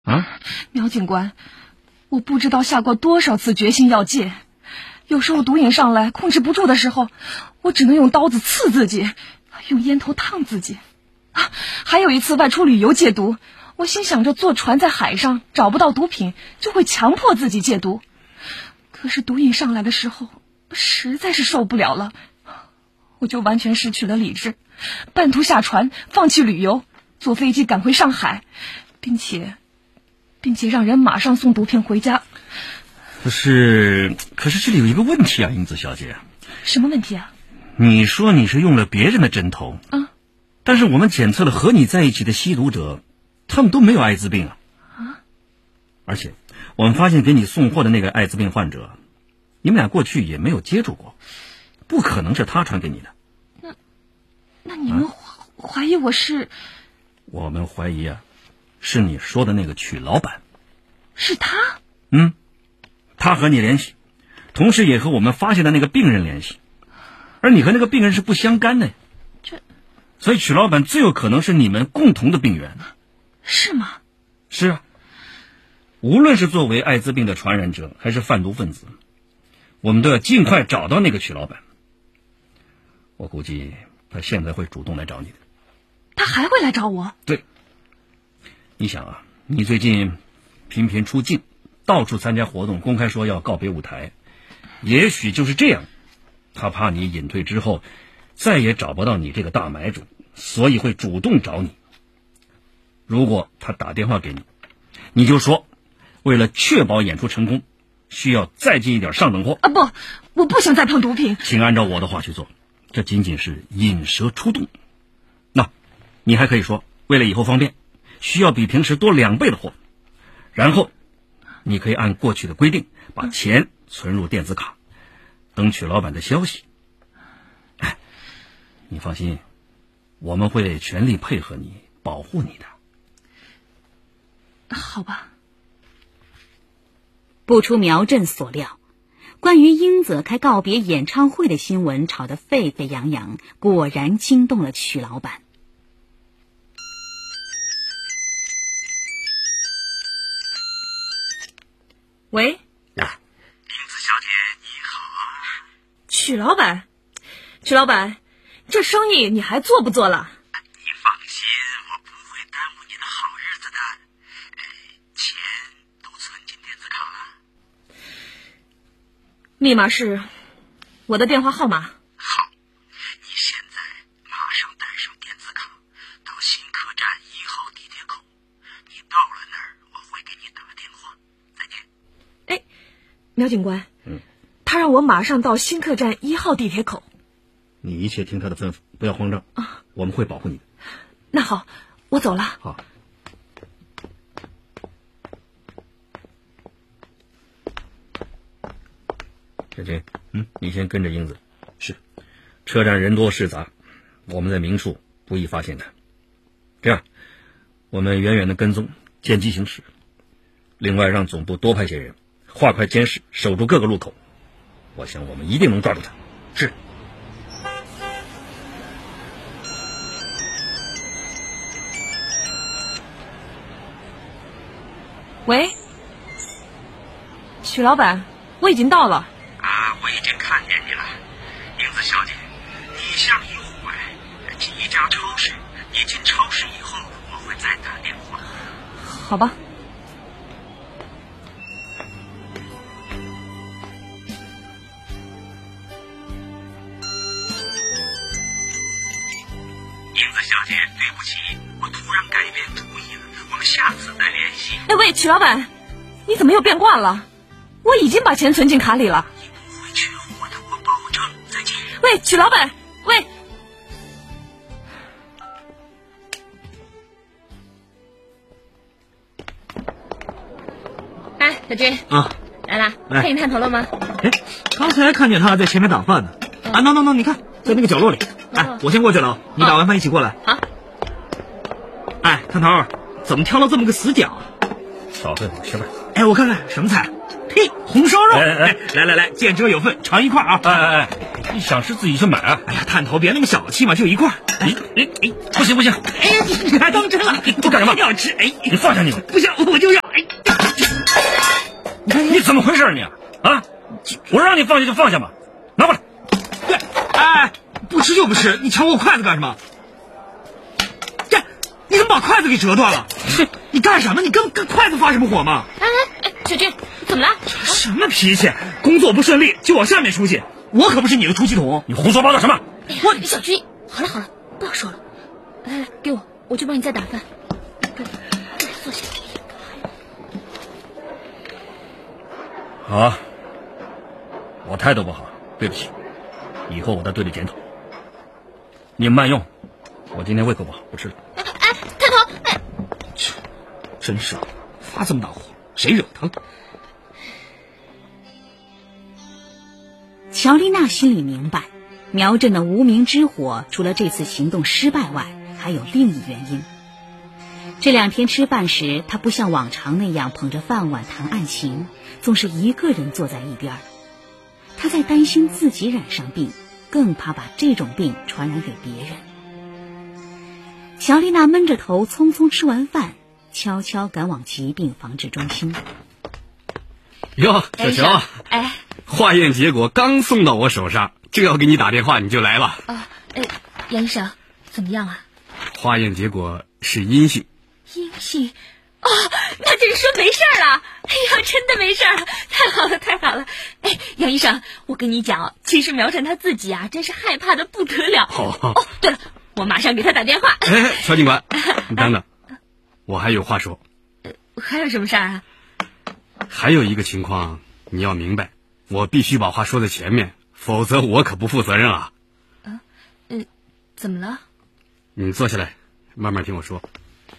啊， 苗警官，我不知道下过多少次决心要戒，有时候毒瘾上来控制不住的时候，我只能用刀子刺自己，用烟头烫自己。还有一次外出旅游戒毒，我心想着坐船在海上找不到毒品，就会强迫自己戒毒。可是毒瘾上来的时候，实在是受不了了，我就完全失去了理智，半途下船，放弃旅游，坐飞机赶回上海，并且让人马上送毒品回家。 可是这里有一个问题啊，英子小姐。 什么问题啊？ 你说你是用了别人的针头，但是我们检测了和你在一起的吸毒者，他们都没有艾滋病啊。而且我们发现给你送货的那个艾滋病患者，你们俩过去也没有接触过，不可能是他传给你的。 那你们怀疑我是？ 我们怀疑啊，是你说的那个曲老板。 是他？ 他和你联系，同时也和我们发现的那个病人联系，而你和那个病人是不相干的。所以曲老板最有可能是你们共同的病源。 是吗？ 是啊，无论是作为艾滋病的传染者还是贩毒分子，我们都要尽快找到那个曲老板。我估计他现在会主动来找你的。 他还会来找我？ 对。你想啊，你最近频频出镜，到处参加活动，公开说要告别舞台，也许就是这样，他怕你隐退之后再也找不到你这个大买主，所以会主动找你。如果他打电话给你，你就说为了确保演出成功，需要再进一点上等货。 不，我不想再碰毒品。 请按照我的话去做，这仅仅是引蛇出洞。那你还可以说为了以后方便，需要比平时多2倍的货，然后你可以按过去的规定把钱存入电子卡，等曲老板的消息。你放心，我们会全力配合你，保护你的。 好吧。 不出苗振所料，关于英子开告别演唱会的新闻炒得沸沸扬扬，果然惊动了曲老板。 喂， 英子小姐你好啊。 曲老板，这生意你还做不做了？ 你放心，我不会耽误你的好日子的。钱都存进电子卡了。 密码是我的电话号码。 好，你现在马上带上电子卡到新客站1号地铁口，你到了那儿我会给你打电话。再见。 苗警官，他让我马上到新客站1号地铁口。 你一切听他的吩咐，不要慌张我们会保护你的。 那好，我走了。 好。小军，你先跟着英子。是。车站人多势杂，我们在明处不易发现他。这样，我们远远的跟踪，见机行事。另外，让总部多派些人，划快监视，守住各个路口。我想我们一定能抓住他。是。 喂，曲老板，我已经到了。 我已经看见你了，英子小姐，你向一户外进一家超市，你进超市以后，我会再打电话。 好吧。 英子小姐，对不起，我突然改变主意了，我们下次再联系。 喂，曲老板，你怎么又变卦了？我已经把钱存进卡里了。 你不会缺货的，我保证。再见。 喂，曲老板，喂。小军来啦，看你探头了吗？ 刚才看见他在前面打饭呢。no，你看在那个角落里。我先过去了，你打完饭一起过来。 好。 探头，怎么挑了这么个死角啊？ 少废话，吃饭。 哎，我看看什么菜？嘿，红烧肉！来，见者有份，尝一块啊！ 你想吃自己去买啊！ 哎呀，探头别那么小气嘛，就一块。 不行！ 哎，你还当真了？ 你干什么？ 要吃？哎， 你放下你！ 不行，我就要！哎， 你怎么回事你啊？我让你放下就放下嘛，拿过来。 哎，不吃就不吃，你抢我筷子干什么？这，你怎么把筷子给折断了？你干什么？你跟筷子发什么火嘛？ 哎，小军，怎么了？ 什么脾气？工作不顺利就往下面出气，我可不是你的出气筒。 你胡说八道什么？ 小军，好了，不要说了。来，给我去帮你再打饭。坐下。 好，我态度不好，对不起，以后我在队里检讨。你们慢用，我今天胃口不好，不吃了。 探头， 真是发这么大火，谁惹他了？ 乔丽娜心里明白，苗振的无名之火除了这次行动失败外，还有另一原因。这2天吃饭时，她不像往常那样捧着饭碗谈案情，总是一个人坐在一边。她在担心自己染上病，更怕把这种病传染给别人。乔丽娜闷着头匆匆吃完饭，悄悄赶往疾病防治中心。 哟，小乔，化验结果刚送到我手上，正要给你打电话，你就来了。 杨医生，怎么样啊？ 化验结果是阴性。 阴性？那真是说没事了。哎呀，真的没事了，太好了。哎，杨医生，我跟你讲，其实苗晨他自己啊，真是害怕的不得了。对了，我马上给他打电话。 乔警官，你等等，我还有话说。 还有什么事儿啊？ 还有一个情况你要明白，我必须把话说在前面，否则我可不负责任啊。 怎么了？ 你坐下来，慢慢听我说。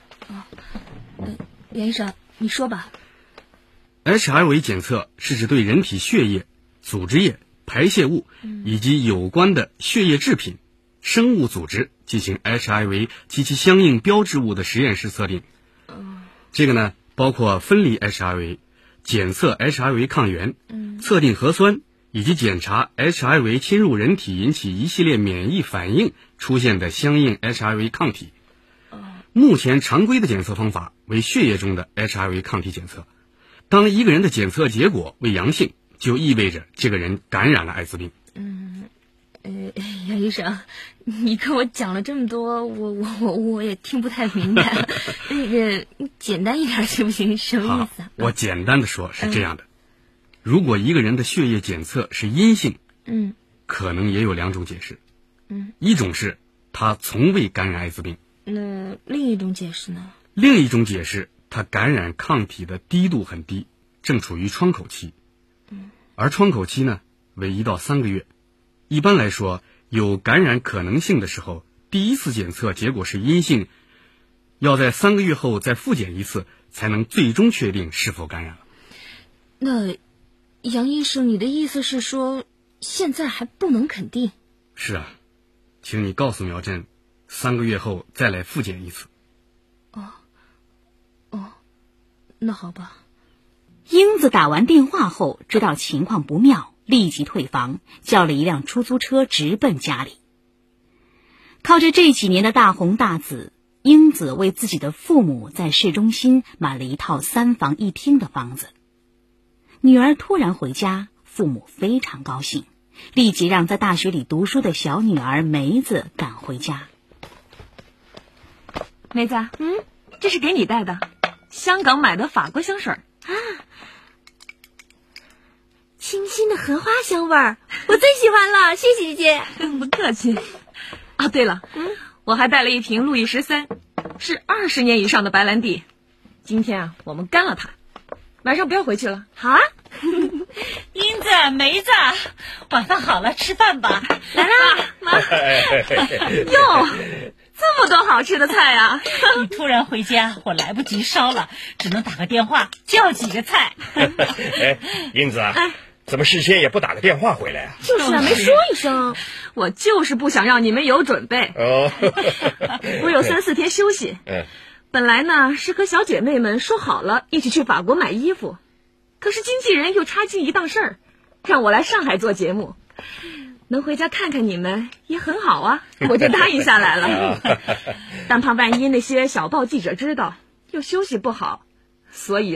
袁医生，你说吧。 HIV 检测是指对人体血液、组织液、排泄物以及有关的血液制品、生物组织进行 HIV 及其相应标志物的实验室测定。这个呢，包括分离 HIV、检测 HIV 抗原、测定核酸以及检查 HIV 侵入人体引起一系列免疫反应出现的相应 HIV 抗体。目前常规的检测方法为血液中的 HIV 抗体检测。当一个人的检测结果为阳性，就意味着这个人感染了艾滋病。 杨医生，你跟我讲了这么多，我也听不太明白。那个简单一点行不行？什么意思啊？ 我简单的说是这样的，如果一个人的血液检测是阴性，可能也有2种解释。一种是他从未感染艾滋病。 那另一种解释呢？ 另一种解释，他感染抗体的低度很低，正处于窗口期。而窗口期呢，为1到3个月。一般来说，有感染可能性的时候，第一次检测结果是阴性，要在3个月后再复检一次，才能最终确定是否感染了。 那杨医生，你的意思是说，现在还不能肯定？ 是啊，请你告诉苗振，3个月后再来复检一次。 那好吧。 英子打完电话后知道情况不妙，立即退房，叫了一辆出租车直奔家里。靠着这几年的大红大紫，英子为自己的父母在市中心买了一套3房1厅的房子。女儿突然回家，父母非常高兴，立即让在大学里读书的小女儿梅子赶回家。 梅子， 这是给你带的，香港买的法国香水啊， 清新的荷花香味儿，我最喜欢了，谢谢姐姐。 不客气。啊，对了，我还带了一瓶路易13，是20年以上的白兰地。今天啊，我们干了它，晚上不要回去了。 好啊。 英子、梅子，晚饭好了，吃饭吧。 来啦，妈。 哟，这么多好吃的菜啊！ 你突然回家，我来不及烧了，只能打个电话叫几个菜。 哎，英子啊，怎么事先也不打个电话回来啊？ 就是啊，没说一声。 我就是不想让你们有准备。 哦， 我有3、4天休息。 本来呢是和小姐妹们说好了一起去法国买衣服，可是经纪人又插进一档事儿，让我来上海做节目。能回家看看你们也很好啊，我就答应下来了。但怕万一那些小报记者知道，又休息不好，所以